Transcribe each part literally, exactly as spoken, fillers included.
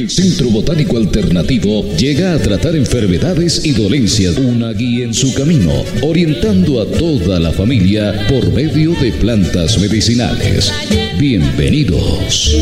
El Centro Botánico Alternativo llega a tratar enfermedades y dolencias, una guía en su camino, orientando a toda la familia por medio de plantas medicinales. Bienvenidos.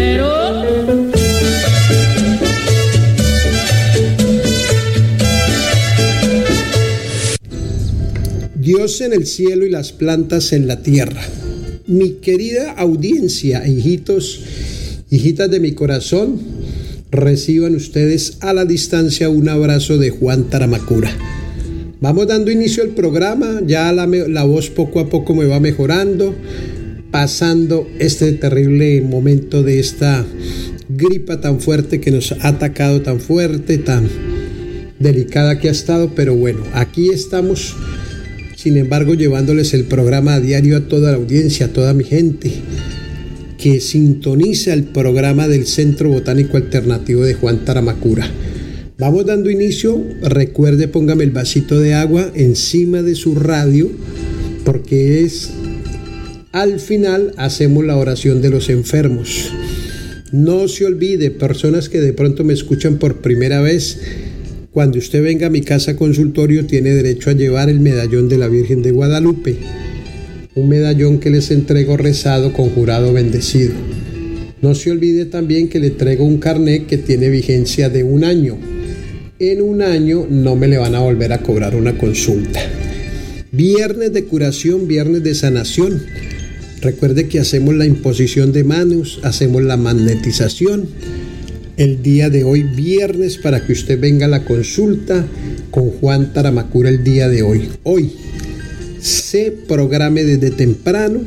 Dios en el cielo y las plantas en la tierra. Mi querida audiencia, hijitos, hijitas de mi corazón, reciban ustedes a la distancia un abrazo de Juan Taramacura. Vamos dando inicio al programa, ya la, la voz poco a poco me va mejorando, pasando este terrible momento de esta gripa tan fuerte que nos ha atacado, tan fuerte, tan delicada que ha estado, pero bueno, aquí estamos. Sin embargo, llevándoles el programa a diario a toda la audiencia, a toda mi gente que sintoniza el programa del Centro Botánico Alternativo de Juan Taramacura. Vamos dando inicio. Recuerde, póngame el vasito de agua encima de su radio, porque es al final hacemos la oración de los enfermos. No se olvide, personas que de pronto me escuchan por primera vez, cuando usted venga a mi casa consultorio tiene derecho a llevar el medallón de la Virgen de Guadalupe, un medallón que les entrego rezado con jurado bendecido. No se olvide también que le traigo un carnet que tiene vigencia de un año. En un año no me le van a volver a cobrar una consulta. Viernes de curación, viernes de sanación. Recuerde que hacemos la imposición de manos, hacemos la magnetización. El día de hoy, viernes, para que usted venga a la consulta con Juan Taramacura el día de hoy. Hoy se programe desde temprano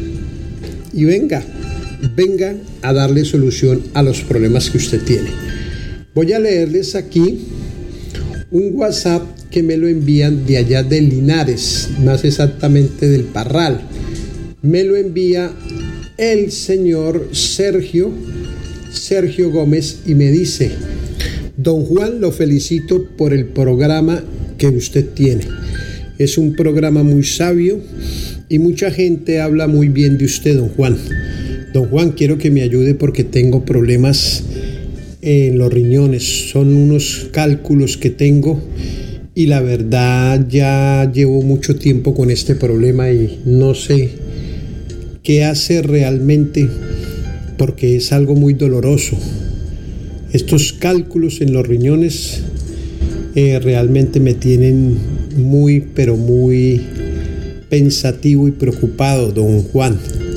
y venga, venga a darle solución a los problemas que usted tiene. Voy a leerles aquí un WhatsApp que me lo envían de allá de Linares, más exactamente del Parral. Me lo envía el señor Sergio Sergio Gómez y me dice: don Juan, lo felicito por el programa que usted tiene. Es un programa muy sabio y mucha gente habla muy bien de usted, don Juan. Don Juan, quiero que me ayude porque tengo problemas en los riñones. Son unos cálculos que tengo y la verdad ya llevo mucho tiempo con este problema y no sé qué hacer realmente, porque es algo muy doloroso. Estos cálculos en los riñones eh, realmente me tienen muy, pero muy pensativo y preocupado, don Juan.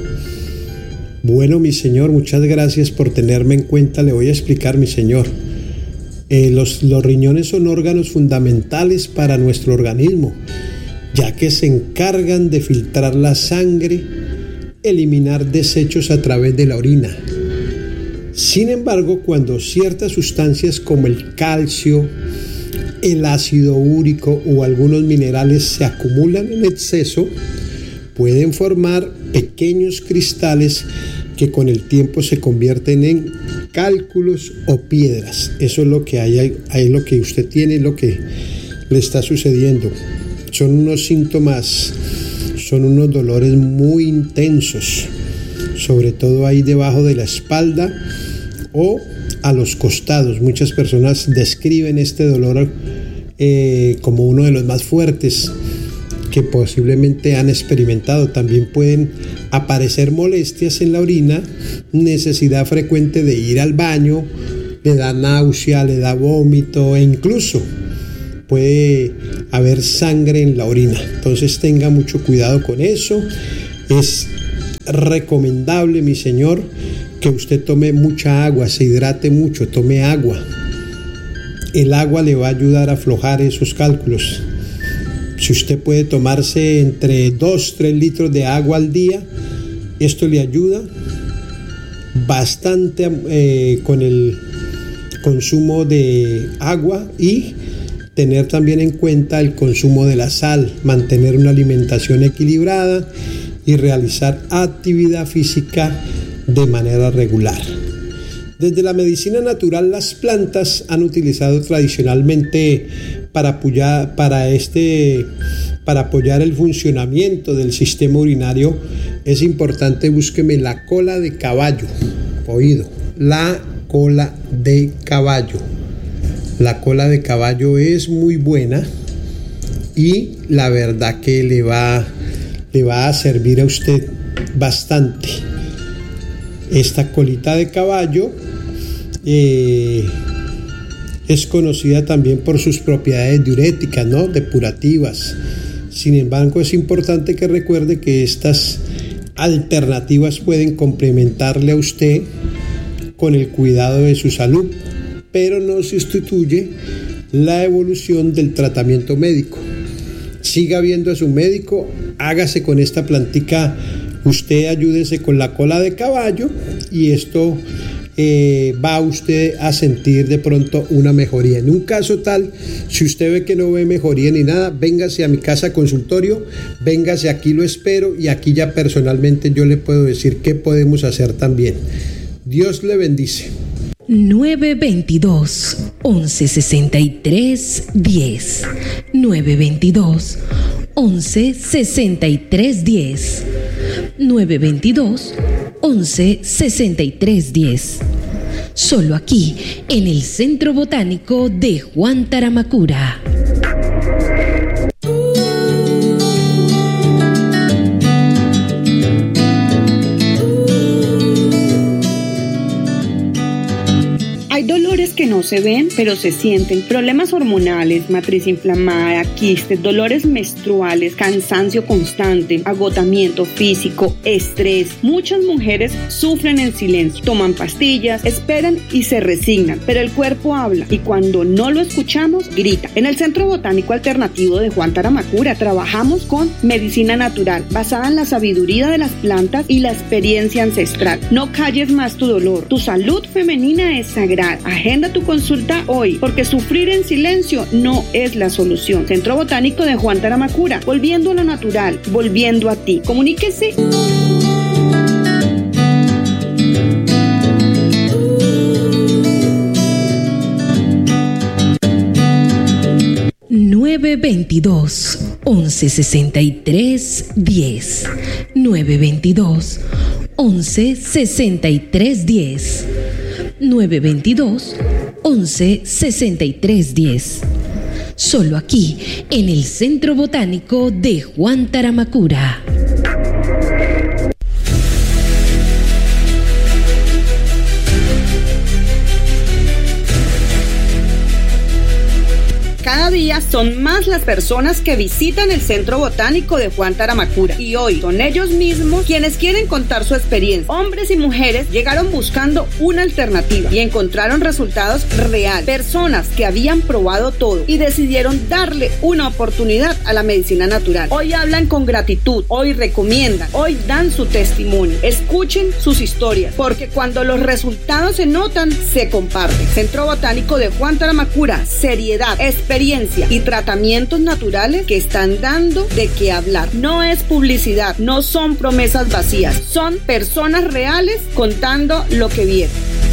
Bueno, mi señor, muchas gracias por tenerme en cuenta. Le voy a explicar, mi señor. Eh, los, los riñones son órganos fundamentales para nuestro organismo, ya que se encargan de filtrar la sangre, eliminar desechos a través de la orina. Sin embargo, cuando ciertas sustancias como el calcio, el ácido úrico o algunos minerales se acumulan en exceso, pueden formar pequeños cristales que con el tiempo se convierten en cálculos o piedras. Eso es lo que hay, hay lo que usted tiene, lo que le está sucediendo. Son unos síntomas, son unos dolores muy intensos, sobre todo ahí debajo de la espalda o a los costados. Muchas personas describen este dolor eh, como uno de los más fuertes que posiblemente han experimentado. También pueden aparecer molestias en la orina, necesidad frecuente de ir al baño, le da náusea, le da vómito e incluso puede haber sangre en la orina. Entonces tenga mucho cuidado con eso. Es recomendable, mi señor, que usted tome mucha agua, se hidrate mucho, tome agua. El agua le va a ayudar a aflojar esos cálculos. Si usted puede tomarse entre dos, tres litros de agua al día, esto le ayuda bastante eh, con el consumo de agua y tener también en cuenta el consumo de la sal, mantener una alimentación equilibrada y realizar actividad física de manera regular. Desde la medicina natural, las plantas han utilizado tradicionalmente para apoyar, para este, para apoyar el funcionamiento del sistema urinario. Es importante, búsqueme la cola de caballo, oído, la cola de caballo. La cola de caballo es muy buena y la verdad que le va, le va a servir a usted bastante. Esta colita de caballo eh, es conocida también por sus propiedades diuréticas, ¿no? Depurativas. Sin embargo, es importante que recuerde que estas alternativas pueden complementarle a usted con el cuidado de su salud, pero no sustituye la evolución del tratamiento médico. Siga viendo a su médico, hágase con esta plantica, usted ayúdese con la cola de caballo y esto eh, va usted a sentir de pronto una mejoría. En un caso tal, si usted ve que no ve mejoría ni nada, véngase a mi casa consultorio, véngase, aquí lo espero y aquí ya personalmente yo le puedo decir qué podemos hacer también. Dios le bendice. nueve veintidós, once sesenta y tres, diez. nueve veintidós, once sesenta y tres, diez. nueve veintidós, once sesenta y tres, diez. Solo aquí, en el Centro Botánico de Juan Taramacura. Hay dolores que no se ven, pero se sienten. Problemas hormonales, matriz inflamada, quistes, dolores menstruales, cansancio constante, agotamiento físico, estrés. Muchas mujeres sufren en silencio, toman pastillas, esperan y se resignan, pero el cuerpo habla y cuando no lo escuchamos, grita. En el Centro Botánico Alternativo de Juan Taramacura trabajamos con medicina natural, basada en la sabiduría de las plantas y la experiencia ancestral. No calles más tu dolor. Tu salud femenina es sagrada. Agenda tu consulta hoy, porque sufrir en silencio no es la solución. Centro Botánico de Juan Taramacura, volviendo a lo natural, volviendo a ti. Comuníquese. nueve veintidós, once sesenta y tres, diez. nueve veintidós, once sesenta y tres, diez. nueve veintidós, once sesenta y tres, diez. Solo aquí, en el Centro Botánico de Juan Taramacura. Cada día son más las personas que visitan el Centro Botánico de Juan Taramacura y hoy son ellos mismos quienes quieren contar su experiencia. Hombres y mujeres llegaron buscando una alternativa y encontraron resultados reales. Personas que habían probado todo y decidieron darle una oportunidad a la medicina natural. Hoy hablan con gratitud, hoy recomiendan, hoy dan su testimonio. Escuchen sus historias, porque cuando los resultados se notan, se comparten. Centro Botánico de Juan Taramacura, seriedad, experiencia y tratamientos naturales que están dando de qué hablar. No es publicidad, no son promesas vacías, son personas reales contando lo que vieron.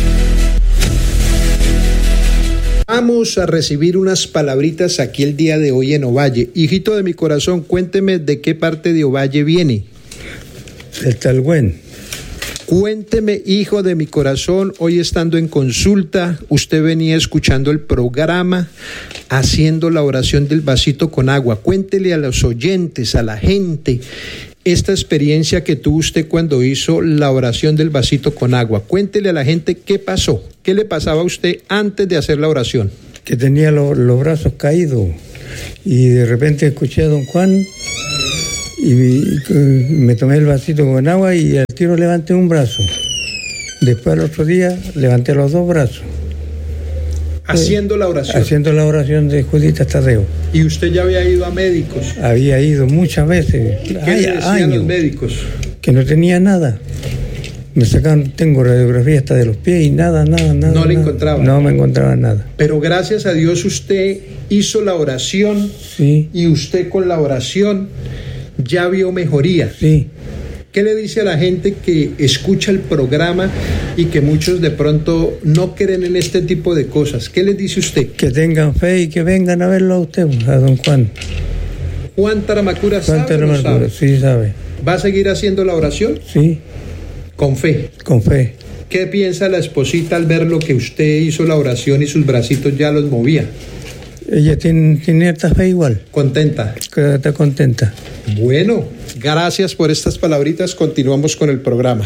Vamos a recibir unas palabritas aquí el día de hoy en Ovalle. Hijito de mi corazón, cuénteme de qué parte de Ovalle viene. El Talgüén. Cuénteme, hijo de mi corazón, hoy estando en consulta, usted venía escuchando el programa, haciendo la oración del vasito con agua. Cuéntele a los oyentes, a la gente, esta experiencia que tuvo usted cuando hizo la oración del vasito con agua. Cuéntele a la gente qué pasó, qué le pasaba a usted antes de hacer la oración. Que tenía lo, los brazos caídos y de repente escuché a don Juan y me tomé el vasito con agua y al tiro levanté un brazo. Después al otro día levanté los dos brazos. Haciendo la oración. Haciendo la oración de Judita Tadeo. ¿Y usted ya había ido a médicos? Había ido muchas veces. ¿Qué le decían años, los médicos? Que no tenía nada. Me sacaron, tengo radiografía hasta de los pies y nada, nada, nada. ¿No le nada. encontraba? No me encontraba nada. Pero gracias a Dios usted hizo la oración. Sí. Y usted con la oración ya vio mejoría. Sí. ¿Qué le dice a la gente que escucha el programa y que muchos de pronto no creen en este tipo de cosas? ¿Qué les dice usted? Que tengan fe y que vengan a verlo a usted, a don Juan. Juan Taramacura sabe, Juan Taramacura, sabe? Sí sabe. ¿Va a seguir haciendo la oración? Sí. Con fe. Con fe. ¿Qué piensa la esposita al ver lo que usted hizo la oración y sus bracitos ya los movía? Ella tiene, tiene harta fe igual. ¿Contenta? Está contenta. Bueno, gracias por estas palabritas. Continuamos con el programa.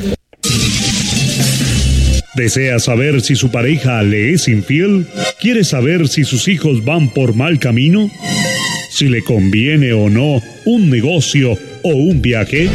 ¿Desea saber si su pareja le es infiel? ¿Quiere saber si sus hijos van por mal camino? ¿Si le conviene o no un negocio o un viaje?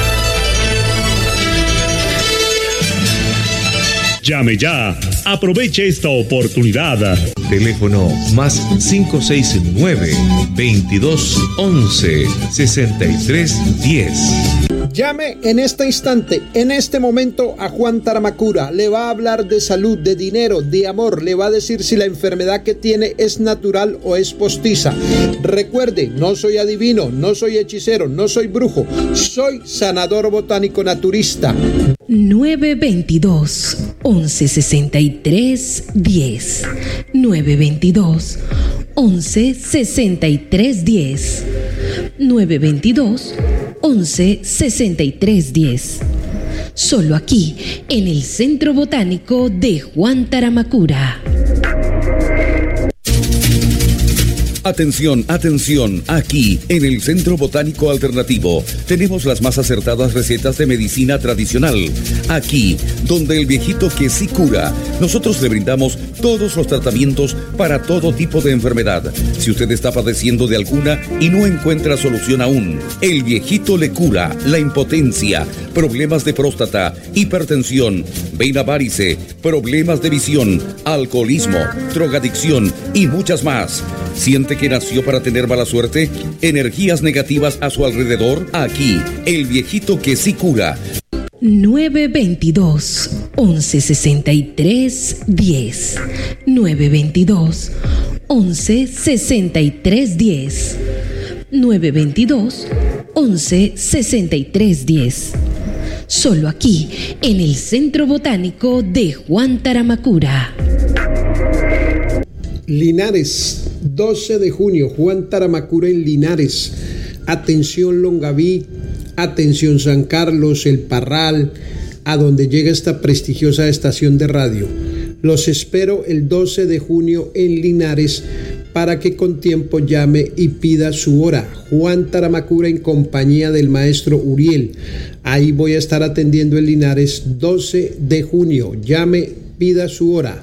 Llame ya. Aproveche esta oportunidad. Teléfono más cinco seis nueve, veintidós once, sesenta y tres diez. Llame en este instante, en este momento a Juan Taramacura. Le va a hablar de salud, de dinero, de amor. Le va a decir si la enfermedad que tiene es natural o es postiza. Recuerde, no soy adivino, no soy hechicero, no soy brujo. Soy sanador botánico naturista. nueve veintidós, once sesenta y tres diez. nueve veintidós, once sesenta y tres diez. nueve veintidós, once sesenta y tres diez. Solo aquí, en el Centro Botánico de Juan Taramacura. Atención, atención, aquí en el Centro Botánico Alternativo tenemos las más acertadas recetas de medicina tradicional. Aquí, donde el viejito que sí cura, nosotros le brindamos todos los tratamientos para todo tipo de enfermedad. Si usted está padeciendo de alguna y no encuentra solución aún, el viejito le cura la impotencia, problemas de próstata, hipertensión, vena varice, problemas de visión, alcoholismo, drogadicción y muchas más. ¿Siente que nació para tener mala suerte? ¿Energías negativas a su alrededor? Aquí, el viejito que sí cura. nueve veintidós, once sesenta y tres diez. nueve veintidós, once sesenta y tres diez. nueve veintidós, once sesenta y tres diez. Solo aquí, en el Centro Botánico de Juan Taramacura. Linares, doce de junio, Juan Taramacura en Linares. Atención Longaví, atención San Carlos, El Parral, a donde llega esta prestigiosa estación de radio. Los espero el doce de junio en Linares para que con tiempo llame y pida su hora. Juan Taramacura en compañía del maestro Uriel. Ahí voy a estar atendiendo en Linares doce de junio. Llame, pida su hora.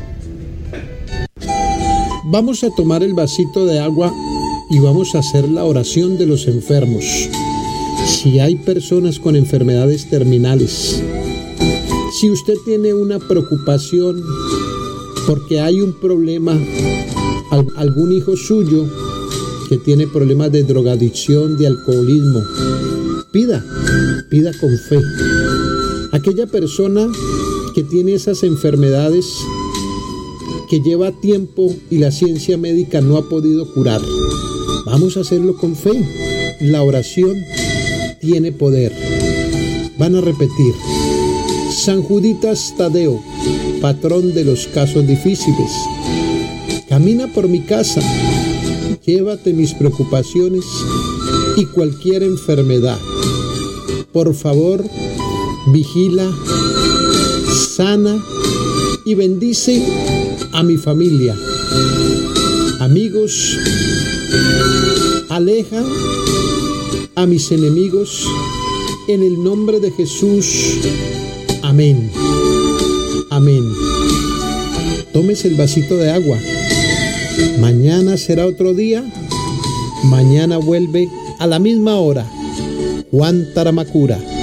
Vamos a tomar el vasito de agua y vamos a hacer la oración de los enfermos. Si hay personas con enfermedades terminales, si usted tiene una preocupación porque hay un problema, algún hijo suyo que tiene problemas de drogadicción, de alcoholismo, pida, pida con fe. Aquella persona que tiene esas enfermedades que lleva tiempo y la ciencia médica no ha podido curar, vamos a hacerlo con fe. La oración tiene poder. Van a repetir: San Juditas Tadeo, patrón de los casos difíciles, camina por mi casa, llévate mis preocupaciones y cualquier enfermedad. Por favor, vigila, sana y bendice a mi familia, amigos, aleja a mis enemigos, en el nombre de Jesús. Amén. Amén. Tómese el vasito de agua. Mañana será otro día. Mañana vuelve a la misma hora. Juan Taramacura.